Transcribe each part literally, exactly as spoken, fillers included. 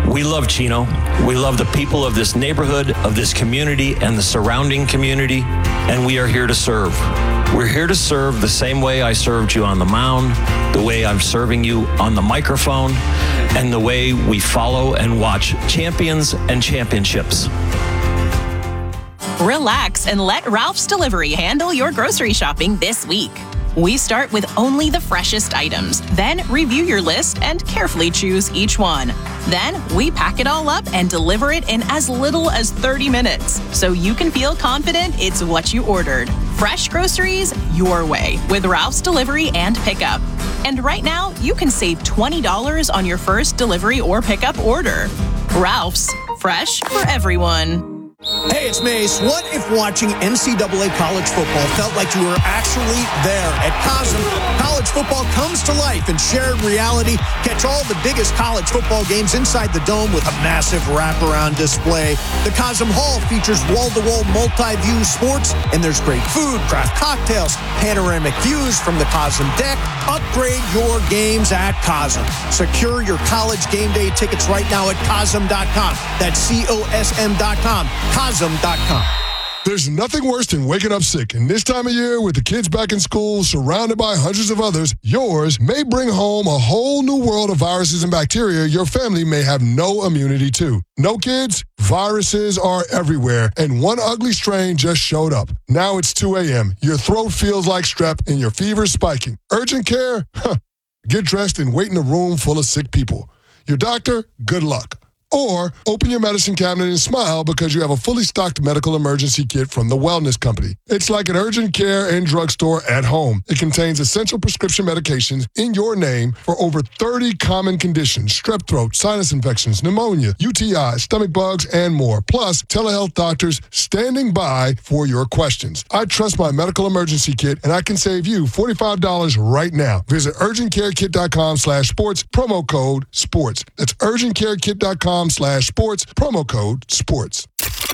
We love Chino. We love the people of this neighborhood, of this community, and the surrounding community, and we are here to serve. We're here to serve the same way I served you on the mound, the way I'm serving you on the microphone, and the way we follow and watch champions and championships. Relax and let Ralph's Delivery handle your grocery shopping this week. We start with only the freshest items, then review your list and carefully choose each one. Then we pack it all up and deliver it in as little as thirty minutes, so you can feel confident it's what you ordered. Fresh groceries your way with Ralph's Delivery and Pickup. And right now, you can save twenty dollars on your first delivery or pickup order. Ralph's, fresh for everyone. Hey, it's Mace. What if watching N C double A college football felt like you were actually there? At Cosm, college football comes to life in shared reality. Catch all the biggest college football games inside the dome with a massive wraparound display. The Cosm Hall features wall-to-wall multi-view sports, and there's great food, craft cocktails, panoramic views from the Cosm deck. Upgrade your games at Cosm. Secure your college game day tickets right now at Cosm dot com. That's C O S M dot com. Cosm dot com. There's nothing worse than waking up sick, and this time of year, with the kids back in school, surrounded by hundreds of others, yours may bring home a whole new world of viruses and bacteria your family may have no immunity to. No kids? Viruses are everywhere, and one ugly strain just showed up. Now it's two a.m., your throat feels like strep, and your fever's spiking. Urgent care? Huh. Get dressed and wait in a room full of sick people. Your doctor? Good luck. Or open your medicine cabinet and smile because you have a fully stocked medical emergency kit from the Wellness Company. It's like an urgent care and drugstore at home. It contains essential prescription medications in your name for over thirty common conditions: strep throat, sinus infections, pneumonia, U T I, stomach bugs, and more. Plus, telehealth doctors standing by for your questions. I trust my medical emergency kit, and I can save you forty-five dollars right now. Visit urgentcarekit.com slash sports, promo code sports. That's urgentcarekit.com slash sports, promo code sports.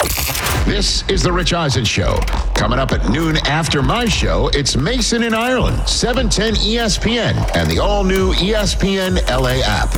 This is the Rich Eisen Show. Coming up at noon after my show, it's Mason in Ireland, seven ten E S P N, and the all-new E S P N L A app.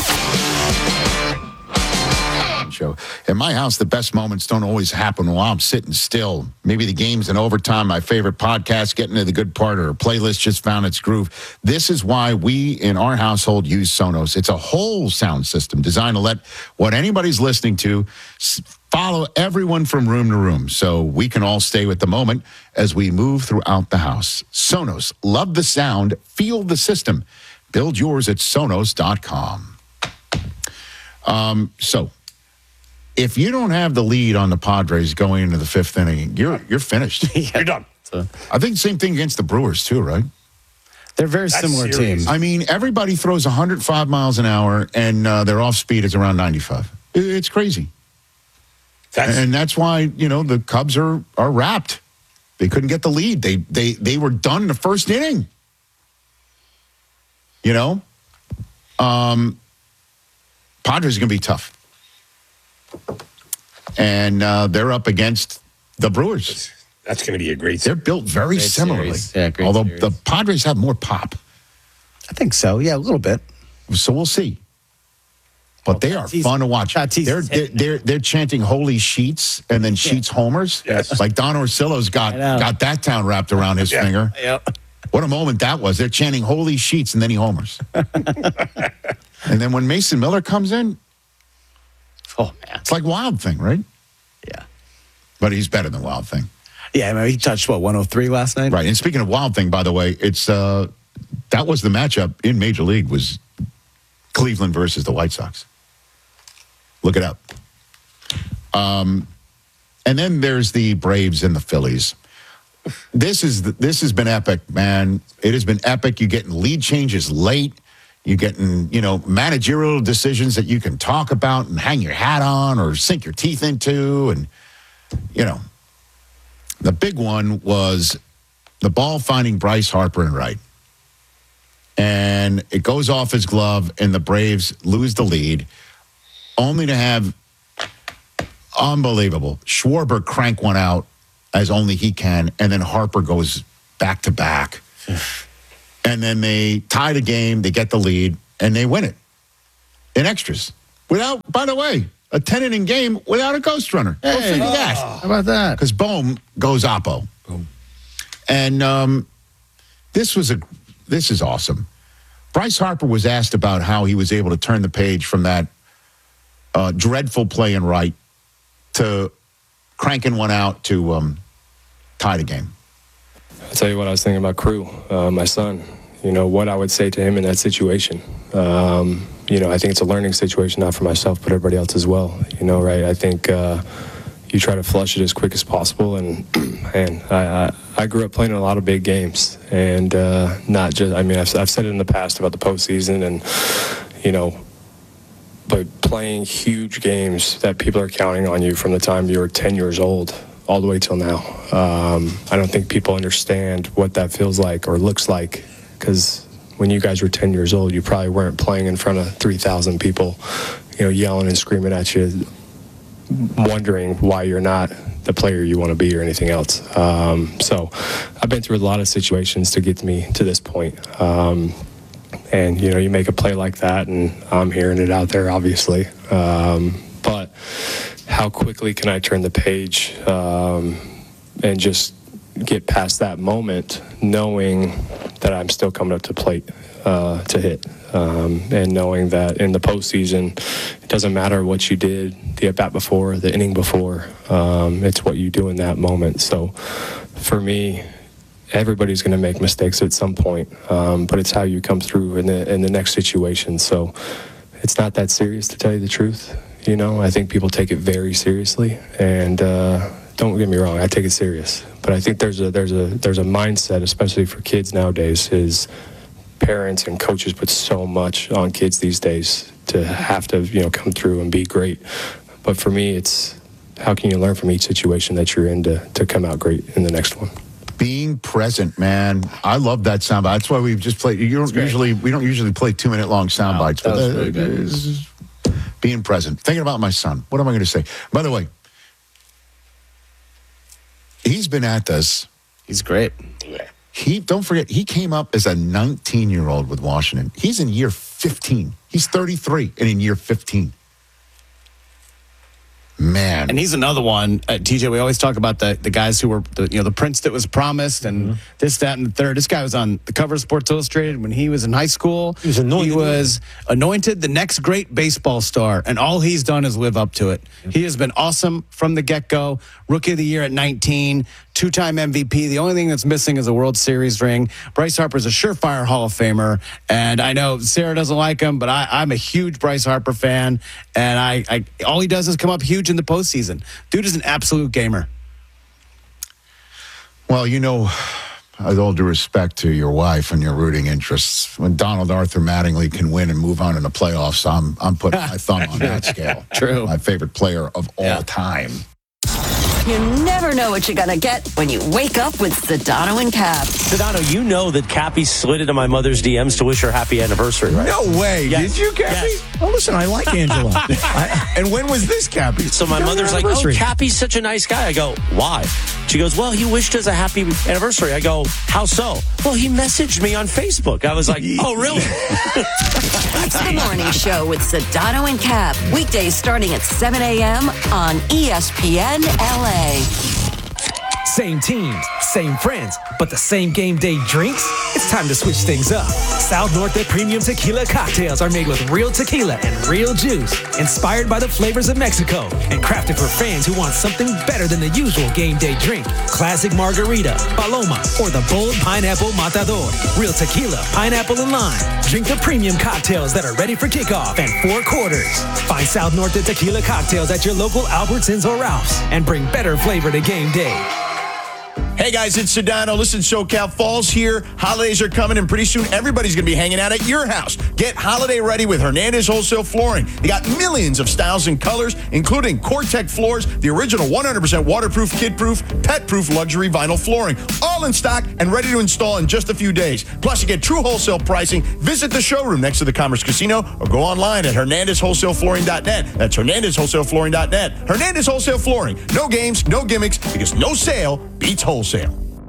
Show. In my house, the best moments don't always happen while I'm sitting still. Maybe the game's in overtime, my favorite podcast, getting to the good part, or a playlist just found its groove. This is why we in our household use Sonos. It's a whole sound system designed to let what anybody's listening to follow everyone from room to room, so we can all stay with the moment as we move throughout the house. Sonos. Love the sound. Feel the system. Build yours at Sonos dot com. Um, so... If you don't have the lead on the Padres going into the fifth inning, you're you're finished. Yeah. You're done. So, I think same thing against the Brewers too, right? They're very That's similar serious. teams. I mean, everybody throws one hundred five miles an hour, and uh, their off speed is around ninety-five. It's crazy. That's, and that's why, you know, the Cubs are are wrapped. They couldn't get the lead. They they they were done in the first inning. You know, um, Padres are going to be tough. And uh, they're up against the Brewers. That's going to be a great They're built very great similarly. Yeah, great although series. the Padres have more pop. I think so. Yeah, a little bit. So we'll see. But they are fun to watch. They're, they're they're they're chanting holy sheets and then sheets homers. Yes. Like Don Orsillo's got got that town wrapped around his yeah. finger. Yep. What a moment that was. They're chanting holy sheets and then he homers. And then when Mason Miller comes in, oh man, it's like Wild Thing, right? Yeah. But he's better than Wild Thing. Yeah, I mean, he touched, what, one oh three last night? Right. And speaking of Wild Thing, by the way, it's uh, that was the matchup in Major League was Cleveland versus the White Sox. Look it up. Um, and then there's the Braves and the Phillies. This is the, this has been epic, man. It has been epic. You're getting lead changes late. You're getting, you know, managerial decisions that you can talk about and hang your hat on or sink your teeth into. And, you know, the big one was the ball finding Bryce Harper and right. And it goes off his glove, and the Braves lose the lead, only to have unbelievable Schwarber crank one out as only he can, and then Harper goes back to back. And then they tie the game, they get the lead, and they win it in extras. Without, by the way, a ten-inning game without a ghost runner. Go Hey. figure that. How about that? Because Bohm goes oppo. And um, this was a this is awesome. Bryce Harper was asked about how he was able to turn the page from that uh, dreadful play in right to cranking one out to um, tie the game. I'll tell you what I was thinking about Crew, uh, my son. You know, what I would say to him in that situation. Um, you know, I think it's a learning situation, not for myself, but everybody else as well. You know, right? I think uh, you try to flush it as quick as possible. And, man, I, I, I grew up playing in a lot of big games. And uh, not just, I mean, I've, I've said it in the past about the postseason and, you know, but playing huge games that people are counting on you from the time you were ten years old all the way till now. Um, I don't think people understand what that feels like or looks like, because when you guys were ten years old, you probably weren't playing in front of three thousand people, you know, yelling and screaming at you, wondering why you're not the player you want to be or anything else. Um, so I've been through a lot of situations to get me to this point. Um, and, you know, you make a play like that, and I'm hearing it out there, obviously. Um, but how quickly can I turn the page um, and just get past that moment, knowing that I'm still coming up to plate uh, to hit, um, and knowing that in the postseason, it doesn't matter what you did the at bat before, the inning before. Um, it's what you do in that moment. So, for me, everybody's going to make mistakes at some point, um, but it's how you come through in the in the next situation. So, it's not that serious, to tell you the truth. You know, I think people take it very seriously, and uh, don't get me wrong, I take it serious. But I think there's a there's a there's a mindset, especially for kids nowadays, is parents and coaches put so much on kids these days to have to, you know, come through and be great. But for me, it's how can you learn from each situation that you're in to, to come out great in the next one. Being present, man. I love that soundbite. That's why we've just played. You don't usually we don't usually play two minute long sound bites, that but was that- really good. this is being present. Thinking about my son. What am I going to say? By the way, he's been at this. He's great. He don't forget he came up as a nineteen year old with Washington. He's in year fifteen. He's thirty-three and in year fifteen. Man. And he's another one, uh, T J. We always talk about the, the guys who were, the, you know, the prince that was promised and mm-hmm. this, that, and the third. This guy was on the cover of Sports Illustrated when he was in high school. He was anointed. He was anointed the next great baseball star, and all he's done is live up to it. Mm-hmm. He has been awesome from the get-go. Rookie of the year at nineteen, two-time M V P. The only thing that's missing is a World Series ring. Bryce Harper's a surefire Hall of Famer, and I know Sarah doesn't like him, but I, I'm a huge Bryce Harper fan, and I, I all he does is come up huge in the postseason. Dude is an absolute gamer. Well, you know, with all due respect to your wife and your rooting interests, when Donald Arthur Mattingly can win and move on in the playoffs, I'm I'm putting my thumb on that scale. True. My favorite player of all Yeah. time. You never know what you're going to get when you wake up with Sedano and Cap. Sedano, you know that Cappy slid into my mother's D Ms to wish her happy anniversary, right? No way. Yes. Did you, Cappy? Yes. Oh, listen, I like Angela. I, and when was this, Cappy? So my mother's like, oh, Cappy's such a nice guy. I go, why? She goes, well, he wished us a happy anniversary. I go, how so? Well, he messaged me on Facebook. I was like, oh, really? It's the morning show with Sedano and Cap. Weekdays starting at seven a.m. on E S P N L A. Same teams, same friends, but the same game day drinks? It's time to switch things up. South Norte Premium Tequila cocktails are made with real tequila and real juice, inspired by the flavors of Mexico, and crafted for fans who want something better than the usual game day drink. Classic margarita, paloma, or the bold pineapple matador. Real tequila, pineapple, and lime. Drink the premium cocktails that are ready for kickoff and four quarters. Find South Norte Tequila cocktails at your local Albertsons or Ralph's and bring better flavor to game day. Hey guys, it's Sedano. Listen, SoCal Fall's here. Holidays are coming, and pretty soon everybody's going to be hanging out at your house. Get holiday ready with Hernandez Wholesale Flooring. They got millions of styles and colors, including Core-Tech floors, the original one hundred percent waterproof, kid-proof, pet-proof luxury vinyl flooring, all in stock and ready to install in just a few days. Plus, you get true wholesale pricing. Visit the showroom next to the Commerce Casino or go online at Hernandez Wholesale Flooring dot net. That's Hernandez Wholesale Flooring dot net. Hernandez Wholesale Flooring. No games, no gimmicks, because no sale beats wholesale.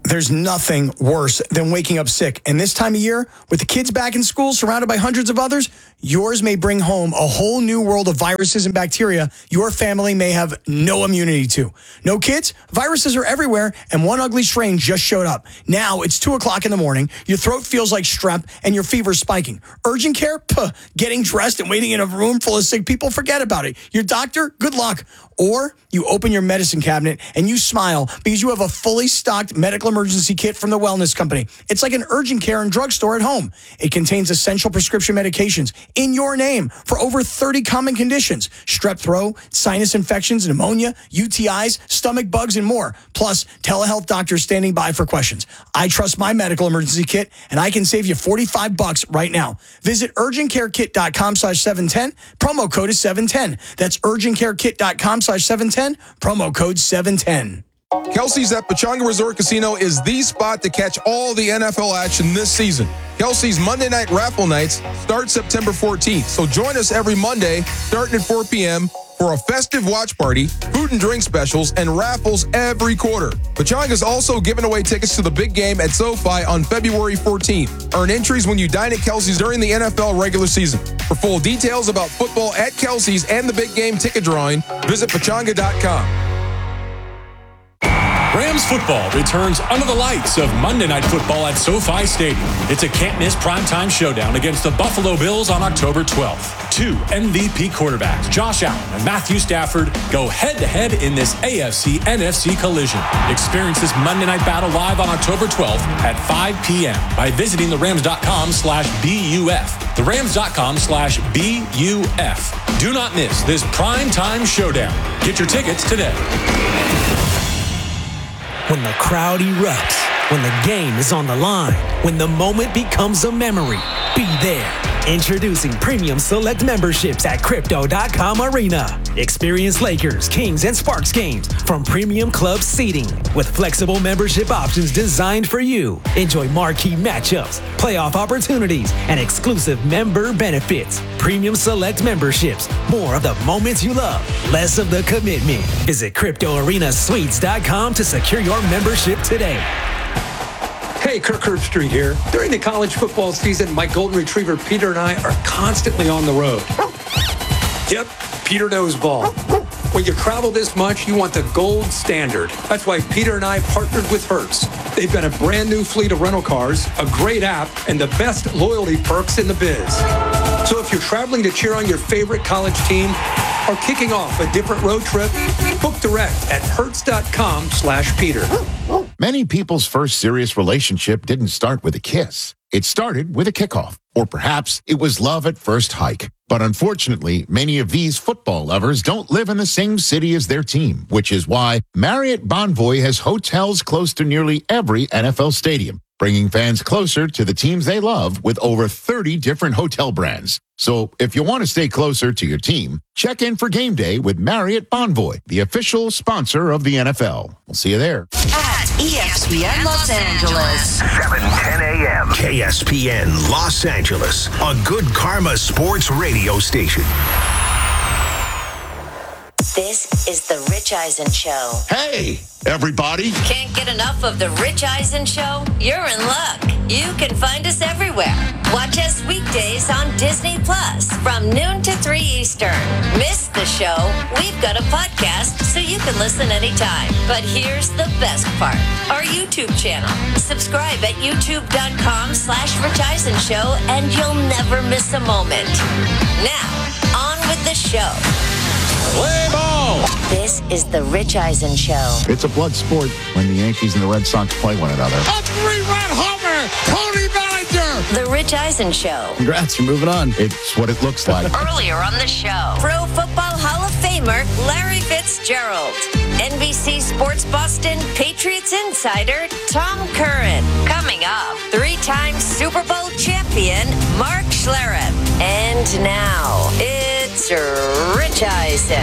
There's nothing worse than waking up sick. And this time of year, with the kids back in school, surrounded by hundreds of others, yours may bring home a whole new world of viruses and bacteria your family may have no immunity to. No kids? Viruses are everywhere, and one ugly strain just showed up. Now it's two o'clock in the morning, your throat feels like strep, and your fever's spiking. Urgent care? Puh, getting dressed and waiting in a room full of sick people? Forget about it. Your doctor? Good luck. Or you open your medicine cabinet and you smile because you have a fully stocked medical emergency kit from the Wellness Company. It's like an urgent care and drugstore at home. It contains essential prescription medications in your name for over thirty common conditions: strep throat, sinus infections, pneumonia, U T Is, stomach bugs, and more. Plus, telehealth doctors standing by for questions. I trust my medical emergency kit, and I can save you forty-five bucks right now. Visit urgent care kit dot com slash seven ten. Promo code is seven ten. That's urgent care kit dot com slash seven ten. Promo code seven ten. Kelsey's at Pechanga Resort Casino is the spot to catch all the N F L action this season. Kelsey's Monday Night Raffle Nights start September fourteenth. So join us every Monday starting at four p.m. for a festive watch party, food and drink specials, and raffles every quarter. Pechanga's also giving away tickets to the big game at SoFi on February fourteenth. Earn entries when you dine at Kelsey's during the N F L regular season. For full details about football at Kelsey's and the big game ticket drawing, visit pechanga dot com. Rams football returns under the lights of Monday Night Football at SoFi Stadium. It's a can't-miss primetime showdown against the Buffalo Bills on October twelfth. Two M V P quarterbacks, Josh Allen and Matthew Stafford, go head-to-head in this A F C N F C collision. Experience this Monday night battle live on October twelfth at five p.m. by visiting the rams dot com slash B U F. the rams dot com slash B U F. Do not miss this primetime showdown. Get your tickets today. When the crowd erupts, when the game is on the line, when the moment becomes a memory, be there. Introducing Premium Select memberships at Crypto dot com Arena. Experience Lakers, Kings, and Sparks games from premium club seating with flexible membership options designed for you. Enjoy marquee matchups, playoff opportunities, and exclusive member benefits. Premium Select memberships. More of the moments you love, less of the commitment. Visit Crypto Arena Suites dot com to secure your membership today. Hey, Kirk Herbstreit here. During the college football season, my golden retriever Peter and I are constantly on the road. Yep, Peter knows ball. When you travel this much, you want the gold standard. That's why Peter and I partnered with Hertz. They've got a brand new fleet of rental cars, a great app, and the best loyalty perks in the biz. So if you're traveling to cheer on your favorite college team or kicking off a different road trip, book direct at hertz dot com slash Peter. Many people's first serious relationship didn't start with a kiss. It started with a kickoff. Or perhaps it was love at first hike. But unfortunately, many of these football lovers don't live in the same city as their team, which is why Marriott Bonvoy has hotels close to nearly every N F L stadium, bringing fans closer to the teams they love with over thirty different hotel brands. So if you want to stay closer to your team, check in for game day with Marriott Bonvoy, the official sponsor of the N F L. We'll see you there. At E S P N Los Angeles. seven ten a.m. K S P N Los Angeles, a good karma sports radio station. This is the Rich Eisen Show. Hey, everybody. Can't get enough of the Rich Eisen Show? You're in luck. You can find us everywhere. Watch us weekdays on Disney Plus from noon to three Eastern. Miss the show? We've got a podcast so you can listen anytime. But here's the best part. Our YouTube channel. Subscribe at youtube dot com slash Rich Eisen Show and you'll never miss a moment. Now, on with the show. Play ball! This is the Rich Eisen Show. It's a blood sport when the Yankees and the Red Sox play one another. A three-run homer! Tony Bellinger! The Rich Eisen Show. Congrats, you're moving on. It's what it looks like. Earlier on the show, Pro Football Hall of Famer Larry Fitzgerald. N B C Sports Boston Patriots insider Tom Curran. Coming up, three-time Super Bowl champion Mark Schlereth. And now, it's Rich Eisen.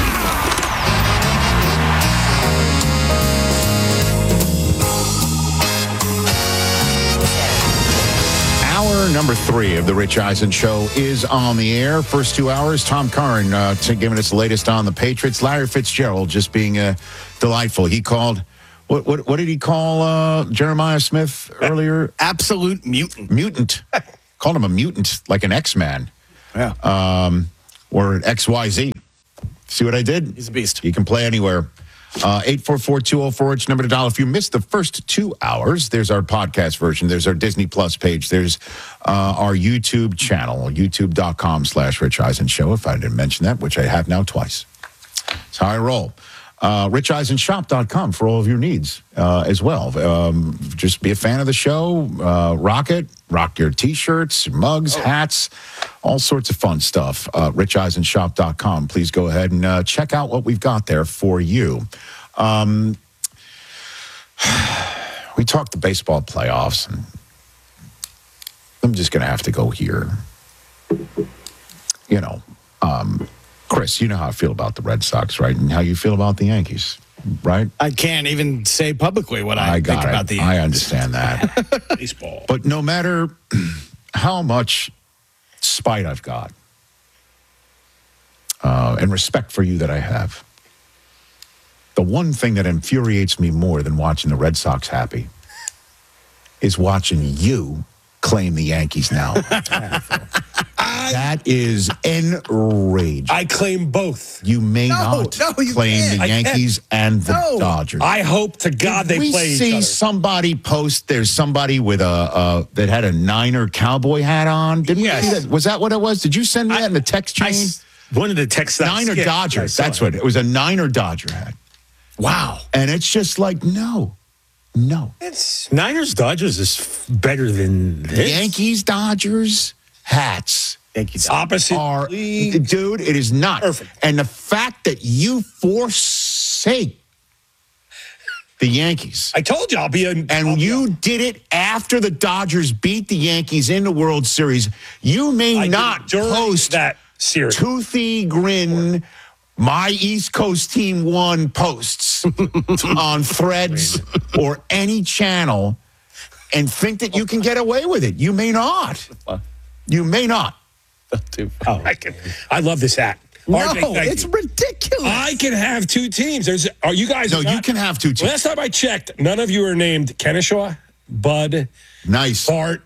Hour number three of the Rich Eisen Show is on the air. First two hours, Tom Curran uh, to giving us the latest on the Patriots. Larry Fitzgerald just being uh, delightful. He called What, what, what did he call uh, Jeremiah Smith earlier? Absolute mutant. Mutant. Called him a mutant, like an X-Man. Yeah. Um, or an X Y Z. See what I did? He's a beast. He can play anywhere. Uh, eight four four, two oh four, it's number to dial. If you missed the first two hours, there's our podcast version. There's our Disney Plus page. There's uh, our YouTube channel, youtube.com slash Rich Eisen Show, if I didn't mention that, which I have now twice. That's how I roll. Uh, rich eisen shop dot com for all of your needs uh, as well. Um, just be a fan of the show. Uh, rock it. Rock your T-shirts, mugs, hats, all sorts of fun stuff. Uh, rich eisen shop dot com. Please go ahead and uh, check out what we've got there for you. Um, we talked the baseball playoffs, and I'm just going to have to go here. You know, um, Chris, you know how I feel about the Red Sox, right? And how you feel about the Yankees, right? I can't even say publicly what I, I got think it. about the I understand that. Baseball. But no matter how much spite I've got uh, and respect for you that I have, the one thing that infuriates me more than watching the Red Sox happy is watching you claim the Yankees now. That is enraging. I claim both. You may No, not no, you claim can't. the I can't. Yankees and the No. Dodgers. I hope to God Did they we play each see other. somebody post? There's somebody with a uh, that had a Niner cowboy hat on. Didn't Yes. we see that? Was that what it was? Did you send me that in the text chain? One of the texts. that I Niner skipped, I Dodger. saw That's it. what it was. A Niner Dodger hat. Wow. And it's just like no, no. It's Niners Dodgers is f- better than this. Yankees Dodgers hats. Yankees Opposite are, league. dude. It is not Perfect. And the fact that you forsake the Yankees. I told you I'll be a. And you did it after the Dodgers beat the Yankees in the World Series. You may I did not during post that series. toothy grin, my East Coast team won posts on Threads or any channel and think that you can get away with it. You may not. You may not. Oh, I, can, I love this hat. No, R J, thank it's you. ridiculous. I can have two teams. There's. Are you guys? No, are you not- can have two teams. Last time I checked, none of you are named Kennesaw, Bud, Nice. Bart.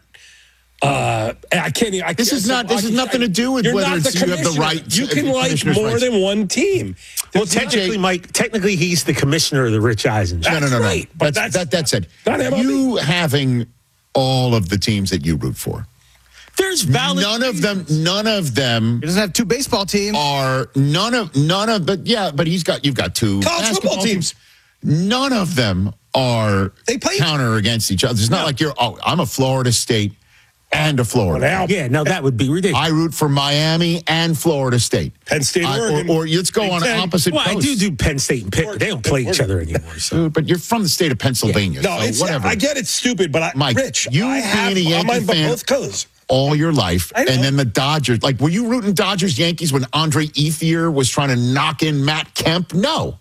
Uh, I can't. even- I This can't- is not- this I- has nothing to do with you're whether not it's- the you have the commissioner. right- You can like commissioner's more rights. than one team. Well, There's not- technically, Mike, technically he's the commissioner of the Rich Eisen Show. No, no, no, no. right, but That's, that's- that, that said, not M L B. you having all of the teams that you root for. There's valid. None of them. None of them He doesn't have two baseball teams. are none of none of. But yeah, but he's got. You've got two College basketball football teams. None of them are They play- counter against each other. It's not No. like you're. Oh, I'm a Florida State and a Florida. Well, now- Yeah, no, that would be ridiculous. I root for Miami and Florida State. Penn State, I- Oregon. or, or let's go Big on Ten. opposite well, I coasts. do do Penn State and Pitt. They don't play each other anymore. So. Dude, but you're from the state of Pennsylvania. No, so it's whatever. I get it's stupid, but I, Mike, Rich, you I have being a Yankee I'm on fan- both colors. all your life, I know. and then the Dodgers. Like, were you rooting Dodgers Yankees when Andre Ethier was trying to knock in Matt Kemp? No,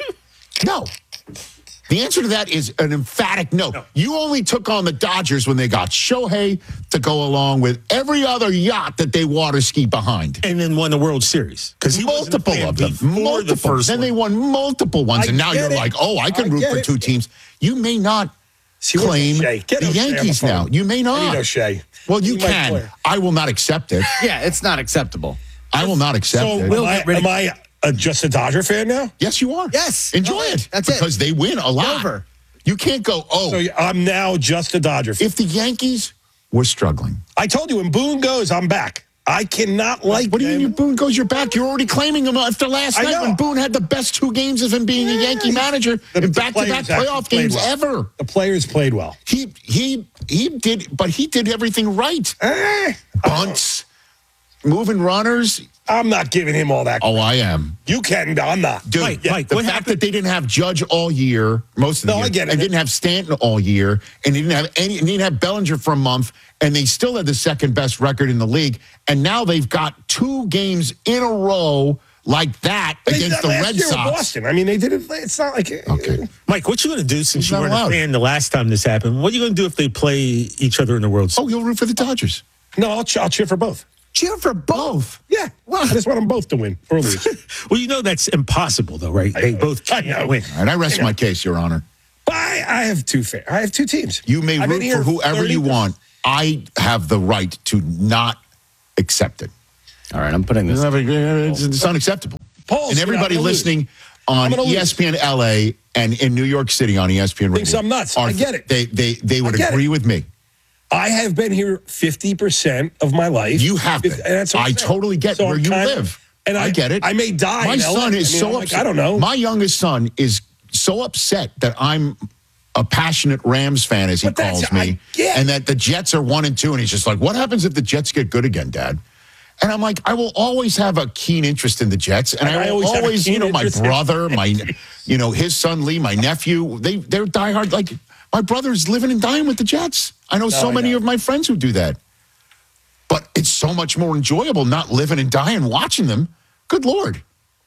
no. The answer to that is an emphatic no. No. You only took on the Dodgers when they got Shohei to go along with every other yacht that they water ski behind. And then won the World Series because he wasn't Multiple playing of them. before Multiple. the first then one. they won multiple ones, I and now get you're it. like, oh, I can I root get for it. two teams. You may not See, where's claim O'Shea? Get the O'Shea on the Yankees phone. now. You may I not. need O'Shea. Well, you He might can. play. I will not accept it. Yeah, it's not acceptable. I will not accept So, it. am, We'll I, get rid of- am I a, just a Dodger fan now? Yes, you are. Yes. Enjoy No, it. that's it. Because they win a lot. Over. You can't go, oh, So I'm now just a Dodger fan. if the Yankees were struggling. I told you when Boone goes, I'm back. I cannot like. What do you mean them. your Boone goes, you're back? You're already claiming him after last I night know. when Boone had the best two games of him being a Yankee manager The- in the back-to-back players actually playoff played games well. ever. The players played well. He he he did, but he did everything right. Eh, Bunts, moving runners. I'm not giving him all that. Oh, I am. You can, but I'm not. Dude, Mike, Yeah. Mike, the what fact happened? that they didn't have Judge all year, most of the No, year, I get it. and didn't have Stanton all year, and they didn't have any, and didn't have Bellinger for a month, and they still had the second best record in the league, and now they've got two games in a row like that They against did the last Red year with Sox. Boston. I mean, they did it. It's not like Okay. Mike, what you going to do since He's you not weren't allowed. a fan the last time this happened? What are you going to do if they play each other in the World Series? Oh, you'll root for the Dodgers. No, I'll, ch- I'll cheer for both. Cheer for both. Yeah, well, I just want them both to win or lose. Well, you know that's impossible, though, right? They both I can't know. win. All right, I rest my case, Your Honor. But I, I have two fa- I have two teams. You may I've been root here for whoever thirty you want. I have the right to not accept it. All right, I'm putting this. It's, it's unacceptable. Paul's and everybody gonna lose. listening on I'm gonna E S P N L A and in New York City on E S P N Radio Thinks I'm nuts. are- I get it. They they they would I get agree it. with me. I have been here fifty percent of my life. You have been. And that's what I'm I saying. totally get So where I'm you kinda- live. And I, I get it. I may die. My in L A. son is I mean, so I'm like, upset. I don't know. My youngest son is so upset that I'm a passionate Rams fan, as he But that's- calls me, I get- and that the Jets are one and two, and he's just like, "What happens if the Jets get good again, Dad?" And I'm like, I will always have a keen interest in the Jets, and, And I I will always have a always, keen you know, my interest in- brother, my, you know, his son Lee, my nephew, they they're diehard. Like my brother's living and dying with the Jets. I know so I many know. of my friends who do that. But it's so much more enjoyable not living and dying watching them. Good Lord.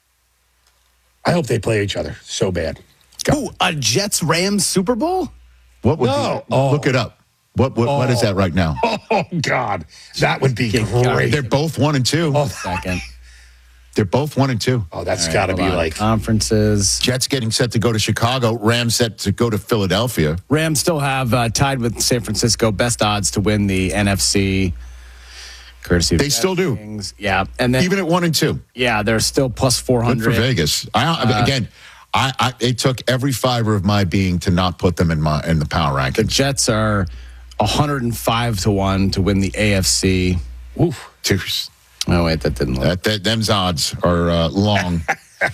I hope they play each other so bad. Ooh, a Jets Rams Super Bowl? What would No. you, look it up? What what, what is that right now? Oh God, that would be great. They're both one and two. Oh, Second. They're both one and two. Oh, that's All right, got to hold be on. like Conferences. Jets getting set to go to Chicago. Rams set to go to Philadelphia. Rams still have uh, tied with San Francisco best odds to win the N F C. Courtesy of They still do. DraftKings. Yeah, and then Even at one and two. yeah, they're still plus four Good hundred for Vegas. I, Uh, again, I, I it took every fiber of my being to not put them in my in the power The rankings. Jets are one hundred five to one to win the A F C. Oof. Cheers. Oh wait, that didn't look. That, that them's odds are uh, long.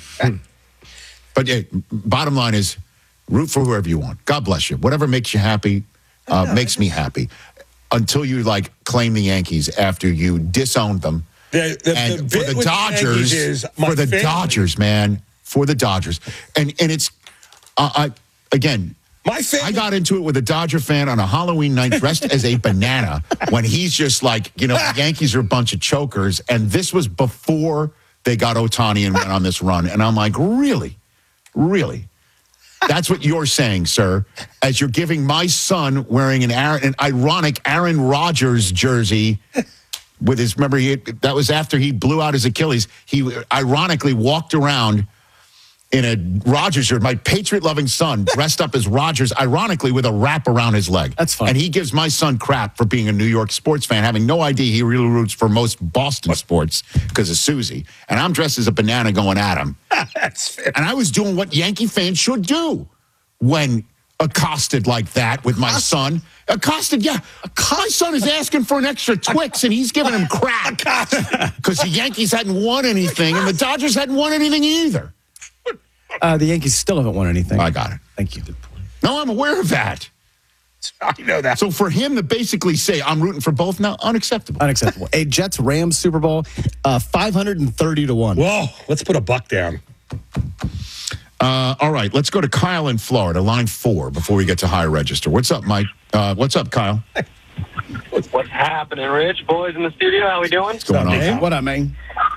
But yeah, bottom line is, root for whoever you want. God bless you. Whatever makes you happy uh, makes me happy. Until you like claim the Yankees after you disowned them. The, the, And the for bit the with Yankees Dodgers, is my for the family. Dodgers, man, for the Dodgers, and and it's, uh, I again, My family. I got into it with a Dodger fan on a Halloween night dressed as a banana when he's just like, you know, the Yankees are a bunch of chokers, and this was before they got Ohtani and went on this run, and I'm like, really, really. That's what you're saying, sir, as you're giving my son wearing an, Aaron, an ironic Aaron Rodgers jersey with his, remember, he, that was after he blew out his Achilles. He ironically walked around in a Rodgers shirt, my Patriot-loving son dressed up as Rodgers, ironically with a wrap around his leg. That's fine. And he gives my son crap for being a New York sports fan, having no idea he really roots for most Boston sports because of Susie. And I'm dressed as a banana going at him. That's fair. And I was doing what Yankee fans should do when accosted like that with my son. Accosted, yeah. My son is asking for an extra Twix, and he's giving him crap because the Yankees hadn't won anything, and the Dodgers hadn't won anything either. Uh, the Yankees still haven't won anything. I got it. Thank you. No, I'm aware of that. I know that. So for him to basically say I'm rooting for both now, unacceptable. Unacceptable. A Jets Rams Super Bowl, uh, five hundred thirty to one. Whoa, let's put a buck down. Uh, all right, let's go to Kyle in Florida, line four, before we get to high register. What's up, Mike? Uh, what's up, Kyle? What's happening, Rich? Boys in the studio, how we doing? What's going on? What up, man?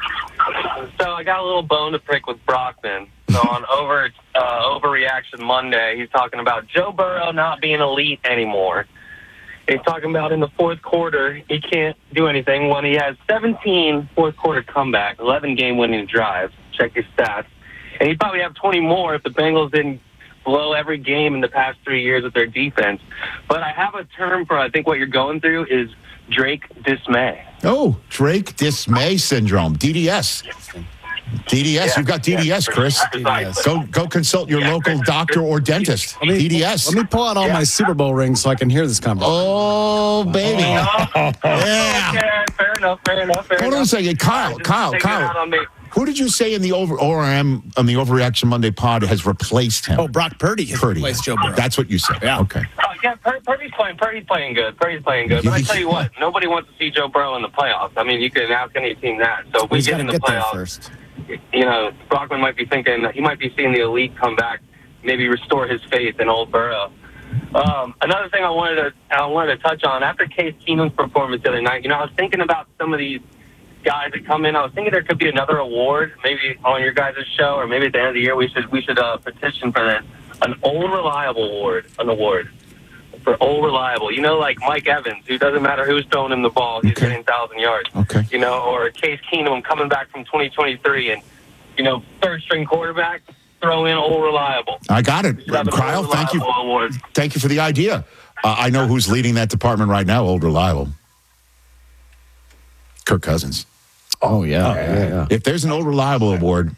So I got a little bone to pick with Brockman. So on over uh, Overreaction Monday, he's talking about Joe Burrow not being elite anymore. He's talking about in the fourth quarter, he can't do anything when he has seventeen fourth quarter comebacks, eleven game winning drives. Check his stats. And he'd probably have twenty more if the Bengals didn't blow every game in the past three years with their defense. But I have a term for, I think what you're going through is Drake dismay. Oh, Drake dismay syndrome, D D S. D D S, Yeah, you've got D D S, yeah, Chris. precisely. Go go consult your Yeah, local Chris. doctor or dentist. Let me, D D S. Let me pull out all my Super Bowl rings so I can hear this conversation. Oh, baby. Yeah. Okay, fair enough, fair enough, fair Hold on a enough. second. Kyle, Just Kyle, take it out Kyle. on me. Who did you say in the over O R M on the Overreaction Monday pod has replaced him? Oh, Brock Purdy has Purdy. replaced Joe Burrow. That's what you said. Yeah. Okay. Oh, yeah, Pur- Purdy's playing. Purdy's playing good. Purdy's playing good. But I tell you what, nobody wants to see Joe Burrow in the playoffs. I mean, you can ask any team that. So if we He's get got to in the get there playoffs, first. you know, Brockman might be thinking he might be seeing the elite come back, maybe restore his faith in old Burrow. Um, another thing I wanted to I wanted to touch on after Case Keenum's performance the other night. You know, I was thinking about some of these guys that come in. I was thinking there could be another award, maybe on your guys' show, or maybe at the end of the year we should we should uh, petition for this. An old reliable award, an award for old reliable. You know, like Mike Evans, who doesn't matter who's throwing him the ball, he's Okay. getting thousand yards. Okay. You know, or Case Keenum coming back from twenty twenty-three and you know third string quarterback. throw in Old Reliable. I got it. Should have an Cryle, Old thank you. Reliable award. Thank you for the idea. Uh, I know who's leading that department right now, Old Reliable. Kirk Cousins. Oh, yeah. Oh, yeah, yeah. If there's an Old Reliable award,